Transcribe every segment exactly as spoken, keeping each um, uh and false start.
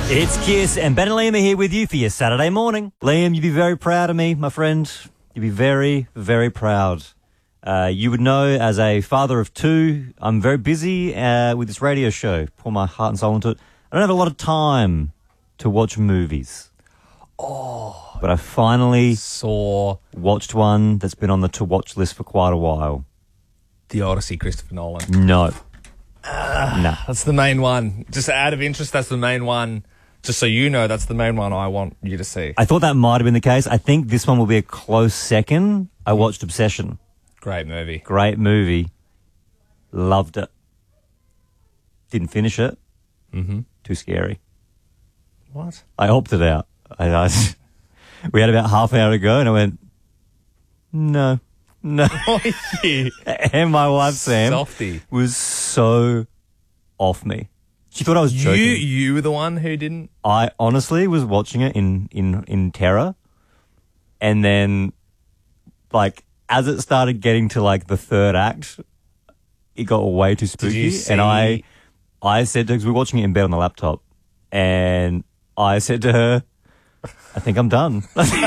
It's Kiss, and Ben and Liam are here with you for your Saturday morning. Liam, you'd be very proud of me, my friend. You'd be very, very proud. Uh, you would know, as a father of two, I'm very busy uh, with this radio show. Pour my heart and soul into it. I don't have a lot of time to watch movies. Oh. But I finally saw watched one that's been on the to-watch list for quite a while. The Odyssey, Christopher Nolan. No. Uh, no. That's the main one. Just out of interest, that's the main one. Just so you know, that's the main one I want you to see. I thought that might have been the case. I think this one will be a close second. I watched Obsession. Great movie. Great movie. Loved it. Didn't finish it. Mm-hmm. Too scary. What? I opted out. I, I, we had about half an hour to go, and I went, no, no. Oh, yeah. And my wife, Sam, Softy. was so off me. She thought I was joking. You, you were the one who didn't? I honestly was watching it in, in, in terror. And then, like, as it started getting to, like, the third act, it got way too spooky. Did you see? And I, I said to her, because we were watching it in bed on the laptop, and I said to her, I think I'm done.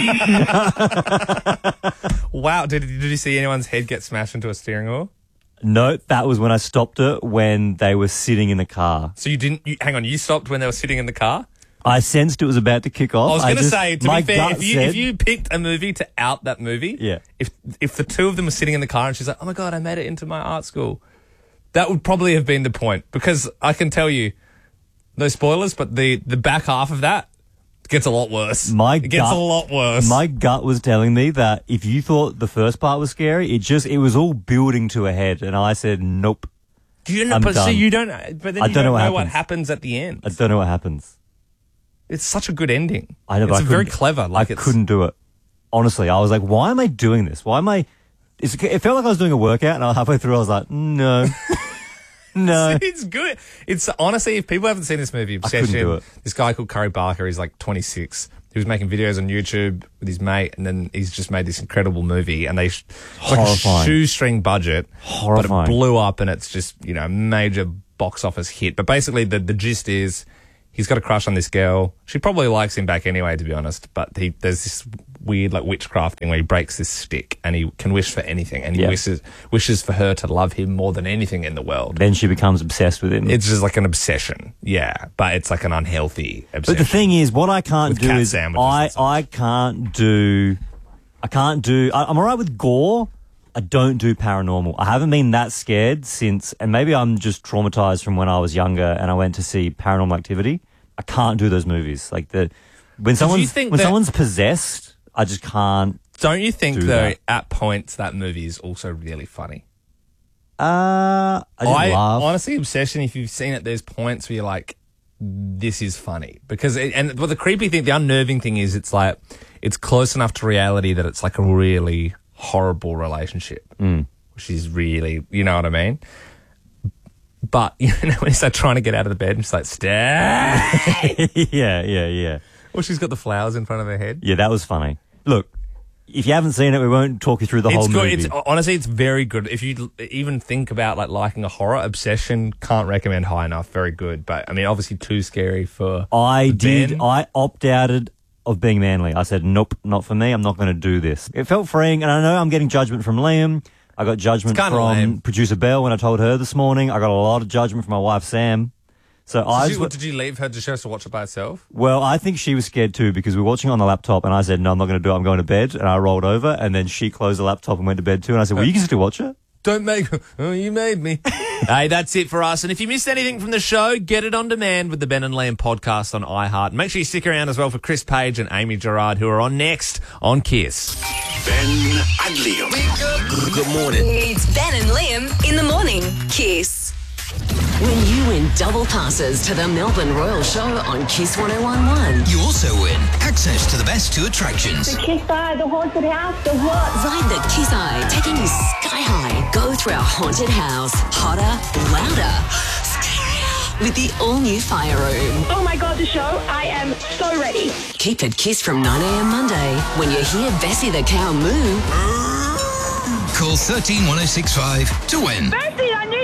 Wow. Did, did you see anyone's head get smashed into a steering wheel? No, that was when I stopped it when they were sitting in the car. So you didn't, you, hang on, you stopped when they were sitting in the car? I sensed it was about to kick off. I was going to just, say, to my be fair, gut if you, said, if you picked a movie to out that movie, Yeah. if if the two of them were sitting in the car and she's like, oh my God, I made it into my art school, that would probably have been the point. Because I can tell you, no spoilers, but the, the back half of that gets a lot worse. My it gets gut, a lot worse. My gut was telling me that if you thought the first part was scary, it just, it was all building to a head. And I said, nope. Do you know, I'm but done. see, you don't, but then I you don't don't, know what know what happens. happens at the end. I don't know what happens. It's such a good ending. I know, but it's I very couldn't- clever. Like I it's, couldn't do it. Honestly, I was like, why am I doing this? Why am I... It's, it felt like I was doing a workout, and halfway through I was like, no. No. It's good. It's honestly, if people haven't seen this movie, Obsession, do it. this guy called Curry Barker, he's like twenty-six. He was making videos on YouTube with his mate, and then he's just made this incredible movie. And they, it's like a Horrifying. shoestring budget, Horrifying. but it blew up, and it's just, you know, a major box office hit. But basically, the the gist is, he's got a crush on this girl. She probably likes him back anyway, to be honest. But he there's this weird like witchcraft thing where he breaks this stick and he can wish for anything, and he Yeah. wishes wishes for her to love him more than anything in the world. Then she becomes obsessed with him. It's just like an obsession, yeah, but it's like an unhealthy obsession. But the thing is, what I can't With do cat is sandwiches I and such. I can't do I can't do I, I'm alright with gore. I don't do paranormal. I haven't been that scared since, and maybe I'm just traumatized from when I was younger and I went to see Paranormal Activity. I can't do those movies. Like the when someone's think when that- someone's possessed, I just can't. Don't you think do though, that. at points that movie is also really funny? Uh, I just I laugh. honestly, Obsession. If you've seen it, there's points where you're like, "This is funny," because it, and but the creepy thing, the unnerving thing is, it's like it's close enough to reality that it's like a really horrible relationship, Mm. which is really, you know what I mean. But you know when he's like trying to get out of the bed and she's like, "Stay," yeah, yeah, yeah. or she's got the flowers in front of her head. Yeah, that was funny. Look, if you haven't seen it, we won't talk you through the whole It's good. movie. It's honestly, it's very good. If you l- even think about like liking a horror, Obsession, can't recommend high enough. Very good, but I mean, obviously too scary for. I for did. Ben. I opt-outed of being manly. I said, nope, not for me. I'm not going to do this. It felt freeing, and I know I'm getting judgment from Liam. I got judgment It's kinda from lame. producer Belle when I told her this morning. I got a lot of judgment from my wife, Sam. So I Did just, you, did you leave her? Did she have to watch it by herself? well, I think she was scared too because we were watching it on the laptop, and I said, no, I'm not going to do it. I'm going to bed. And I rolled over, and then she closed the laptop and went to bed too. And I said, well, you can still watch it. Don't make. Oh, you made me. Hey, that's it for us. And if you missed anything from the show, get it on demand with the Ben and Liam podcast on iHeart. Make sure you stick around as well for Chris Page and Amy Gerard, who are on next on Kiss. Ben and Liam. Good morning. It's Ben and Liam in the morning. Kiss. When you win double passes to the Melbourne Royal Show on Kiss one oh one point one. You also win access to the best two attractions. Kiss Eye, the haunted house, the what? Ride the Kiss Eye, taking you sky high. Go through our haunted house. Hotter, louder, scarier. With the all-new Fire Room. Oh my God, the show. I am so ready. Keep it Kiss from nine a.m. Monday when you hear Bessie the cow moo. Call one three one oh six five to win. Bessie, I need to speak to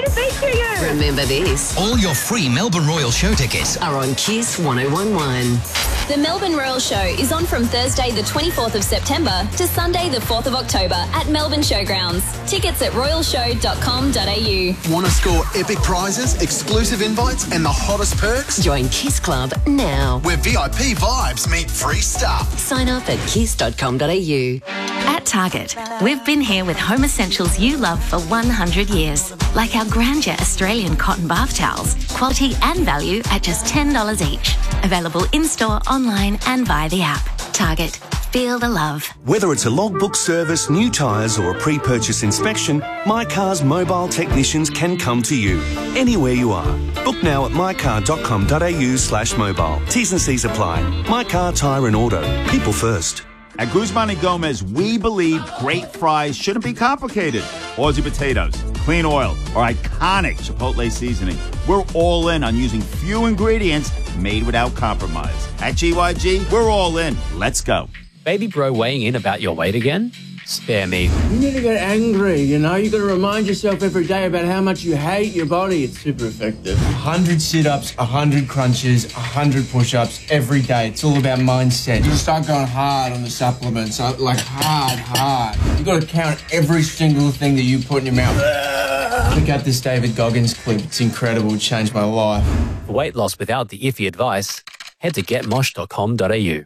to you. Remember this. All your free Melbourne Royal show tickets Are on Kiss one oh one one. The Melbourne Royal Show is on from Thursday the twenty-fourth of September to Sunday the fourth of October at Melbourne Showgrounds. Tickets at royal show dot com dot a u. Want to score epic prizes, exclusive invites, and the hottest perks? Join Kiss Club now. Where V I P vibes meet free stuff. Sign up at kiss dot com dot a u. At Target, we've been here with home essentials you love for one hundred years, like our Grandeur Australian cotton bath towels, quality and value at just ten dollars each. Available in-store, online and via the app. Target, feel the love. Whether it's a logbook service, new tyres or a pre-purchase inspection, My Car's mobile technicians can come to you, anywhere you are. Book now at my car dot com dot a u slash mobile. T's and C's apply. My Car, Tyre and Auto. People first. At Guzman and Gomez, we believe great fries shouldn't be complicated. Aussie potatoes, clean oil, or iconic Chipotle seasoning. We're all in on using few ingredients made without compromise. At G Y G, we're all in. Let's go. Baby bro weighing in about your weight again? Spare me. You need to get angry, you know? You got to remind yourself every day about how much you hate your body. It's super effective. one hundred sit-ups, one hundred crunches, one hundred push-ups every day. It's all about mindset. You start going hard on the supplements, like hard, hard. You got to count every single thing that you put in your mouth. Check out this David Goggins clip. It's incredible. It changed my life. For weight loss without the iffy advice, head to get mosh dot com dot a u.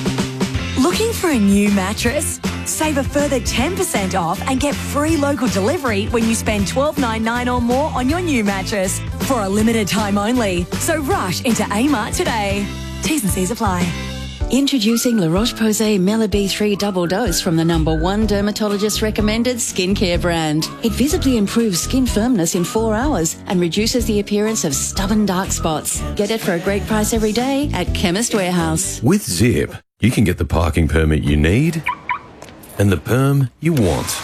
Looking for a new mattress? Save a further ten percent off and get free local delivery when you spend twelve dollars ninety-nine or more on your new mattress for a limited time only. So rush into A-Mart today. T's and C's apply. Introducing La Roche-Posay Mela B three Double Dose from the number one dermatologist-recommended skincare brand. It visibly improves skin firmness in four hours and reduces the appearance of stubborn dark spots. Get it for a great price every day at Chemist Warehouse. With Zip, you can get the parking permit you need and the perm you want.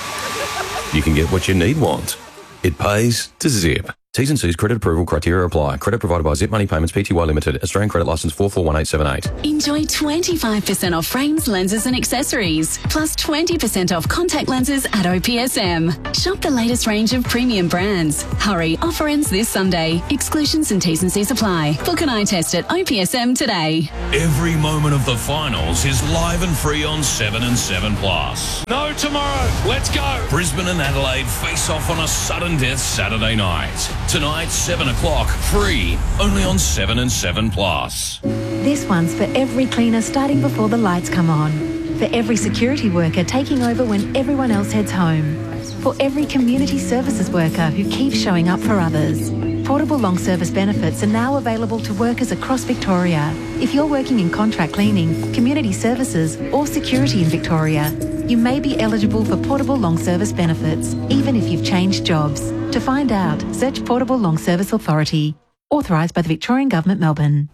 You can get what you need want. It pays to Zip. T's and C's credit approval criteria apply. Credit provided by Zip Money Payments Pty Limited. Australian credit licence four four one eight seven eight. Enjoy twenty-five percent off frames, lenses and accessories. Plus twenty percent off contact lenses at O P S M. Shop the latest range of premium brands. Hurry, offer ends this Sunday. Exclusions and T's and C's apply. Book an eye test at O P S M today. Every moment of the finals is live and free on seven and seven Plus. No tomorrow. Let's go. Brisbane and Adelaide face off on a sudden death Saturday night. Tonight, seven o'clock, free, only on seven and seven Plus. This one's for every cleaner starting before the lights come on. For every security worker taking over when everyone else heads home. For every community services worker who keeps showing up for others. Portable long service benefits are now available to workers across Victoria. If you're working in contract cleaning, community services or security in Victoria, you may be eligible for portable long service benefits, even if you've changed jobs. To find out, search Portable Long Service Authority. Authorised by the Victorian Government, Melbourne.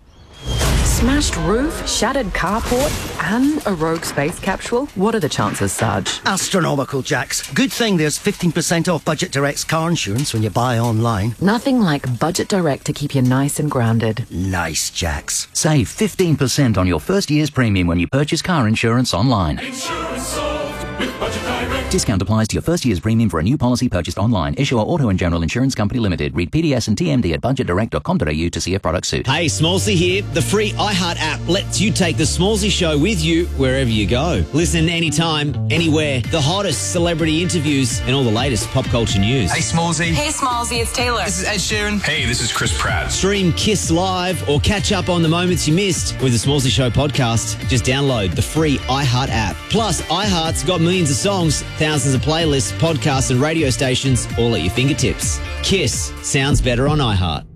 Smashed roof, shattered carport, and a rogue space capsule? What are the chances, Sarge? Astronomical, Jax. Good thing there's fifteen percent off Budget Direct's car insurance when you buy online. Nothing like Budget Direct to keep you nice and grounded. Nice, Jax. Save fifteen percent on your first year's premium when you purchase car insurance online. Insurance solved with Budget Direct. Discount applies to your first year's premium for a new policy purchased online. Issuer Auto and General Insurance Company Limited. Read P D S and T M D at budget direct dot com dot a u to see if product suit. Hey, Smallsy here. The free iHeart app lets you take the Smallsy show with you wherever you go. Listen anytime, anywhere. The hottest celebrity interviews and all the latest pop culture news. Hey, Smallsy. Hey, Smallsy, it's Taylor. This is Ed Sheeran. Hey, this is Chris Pratt. Stream Kiss Live or catch up on the moments you missed with the Smallsy Show podcast. Just download the free iHeart app. Plus, iHeart's got millions of songs, thousands of playlists, podcasts and radio stations all at your fingertips. Kiss sounds better on iHeart.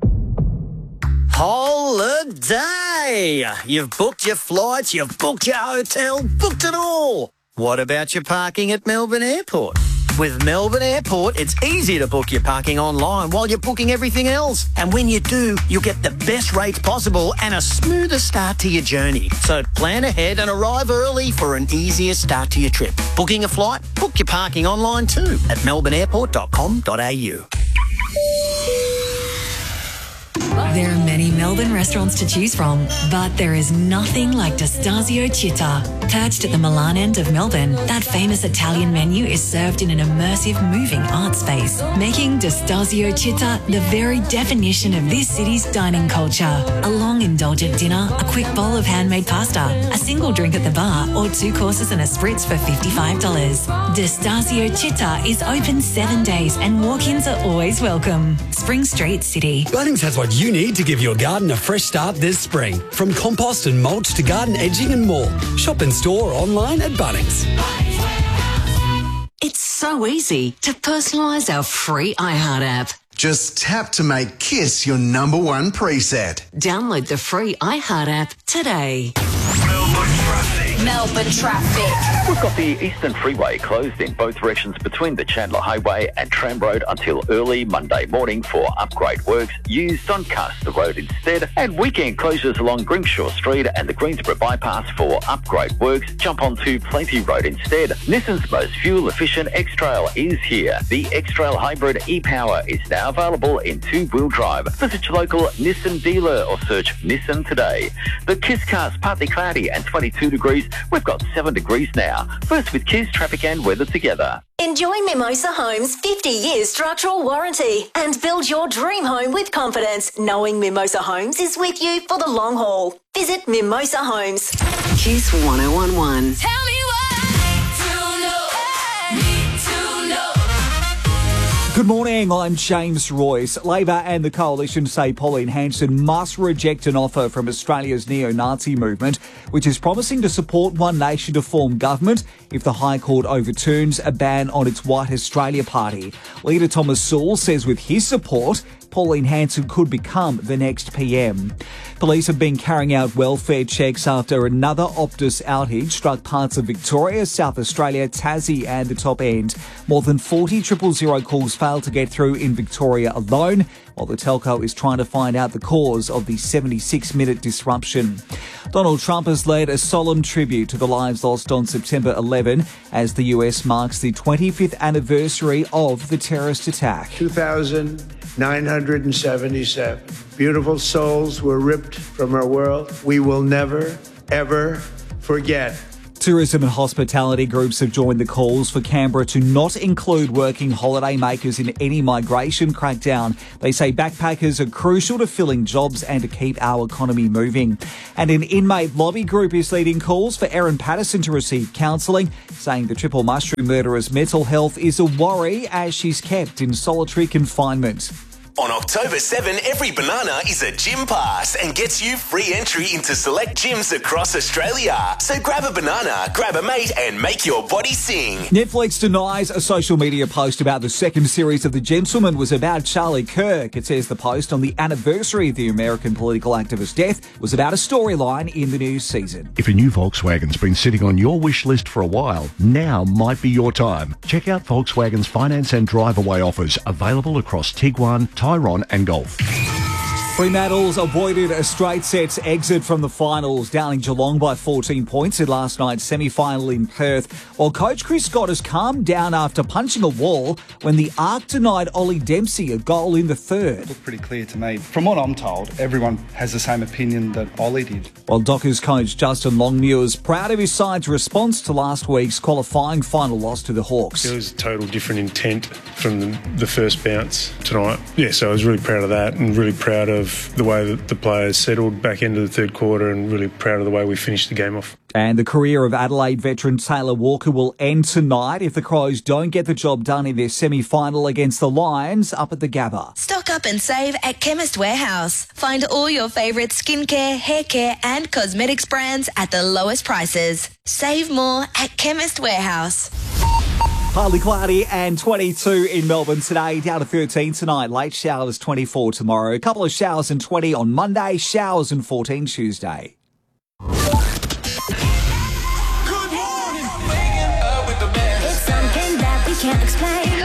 Holiday! You've booked your flights, you've booked your hotel, booked it all. What about your parking at Melbourne Airport? With Melbourne Airport, it's easy to book your parking online while you're booking everything else. And when you do, you'll get the best rates possible and a smoother start to your journey. So plan ahead and arrive early for an easier start to your trip. Booking a flight? Book your parking online too at melbourne airport dot com dot a u. There are many Melbourne Melbourne restaurants to choose from, but there is nothing like D'Estasio Città. Perched at the Milan end of Melbourne, that famous Italian menu is served in an immersive, moving art space, making D'Estasio Città the very definition of this city's dining culture. A long, indulgent dinner, a quick bowl of handmade pasta, a single drink at the bar, or two courses and a spritz for fifty-five dollars. D'Estasio Città is open seven days and walk-ins are always welcome. Spring Street, City. Bunnings has what you need to give your garden a fresh start this spring. From compost and mulch to garden edging and more. Shop in store or online at Bunnings. It's so easy to personalise our free iHeart app. Just tap to make Kiss your number one preset. Download the free iHeart app today. Melbourne traffic. We've got the Eastern Freeway closed in both directions between the Chandler Highway and Tram Road until early Monday morning for upgrade works. Use Doncaster Road instead. And weekend closures along Greenshaw Street and the Greensboro Bypass for upgrade works. Jump onto Plenty Road instead. Nissan's most fuel-efficient X-Trail is here. The X-Trail Hybrid e-Power is now available in two-wheel drive. Visit your local Nissan dealer or search Nissan today. The Kiss car's partly cloudy and twenty-two degrees. We've got seven degrees now. First with Kiss, traffic and weather together. Enjoy Mimosa Homes' fifty years structural warranty and build your dream home with confidence, knowing Mimosa Homes is with you for the long haul. Visit Mimosa Homes. Kiss one oh one one. Tell me Good morning, I'm James Royce. Labor and the Coalition say Pauline Hanson must reject an offer from Australia's neo-Nazi movement, which is promising to support One Nation to form government if the High Court overturns a ban on its White Australia Party. Leader Thomas Sewell says with his support, Pauline Hanson could become the next P M. Police have been carrying out welfare checks after another Optus outage struck parts of Victoria, South Australia, Tassie and the Top End. More than forty triple zero calls failed to get through in Victoria alone, while the telco is trying to find out the cause of the seventy-six minute disruption. Donald Trump has led a solemn tribute to the lives lost on September eleventh as the U S marks the twenty-fifth anniversary of the terrorist attack. two thousand nine hundred seventy-seven beautiful souls were ripped from our world. We will never, ever forget. Tourism and hospitality groups have joined the calls for Canberra to not include working holiday makers in any migration crackdown. They say backpackers are crucial to filling jobs and to keep our economy moving. And an inmate lobby group is leading calls for Erin Patterson to receive counselling, saying the triple mushroom murderer's mental health is a worry as she's kept in solitary confinement. On October seventh, every banana is a gym pass and gets you free entry into select gyms across Australia. So grab a banana, grab a mate and make your body sing. Netflix denies a social media post about the second series of The Gentleman was about Charlie Kirk. It says the post on the anniversary of the American political activist's death was about a storyline in the new season. If a new Volkswagen's been sitting on your wish list for a while, now might be your time. Check out Volkswagen's finance and drive-away offers available across Tiguan, Tyrone and Golf. Fremantle's avoided a straight sets exit from the finals, downing Geelong by fourteen points in last night's semi-final in Perth, while coach Chris Scott has calmed down after punching a wall when the Arc denied Ollie Dempsey a goal in the third. It looked pretty clear to me. From what I'm told, everyone has the same opinion that Ollie did. While Dockers coach Justin Longmuir is proud of his side's response to last week's qualifying final loss to the Hawks. It was a total different intent from the, the first bounce tonight. Yeah, so I was really proud of that and really proud of the way that the players settled back into the third quarter and really proud of the way we finished the game off. And the career of Adelaide veteran Taylor Walker will end tonight if the Crows don't get the job done in their semi-final against the Lions up at the Gabba. Stock up and save at Chemist Warehouse. Find all your favourite skincare, hair care and cosmetics brands at the lowest prices. Save more at Chemist Warehouse. Partly cloudy and twenty-two in Melbourne today, down to thirteen tonight. Late showers twenty-four tomorrow. A couple of showers and twenty on Monday, showers and fourteen Tuesday. It's something that we can't explain.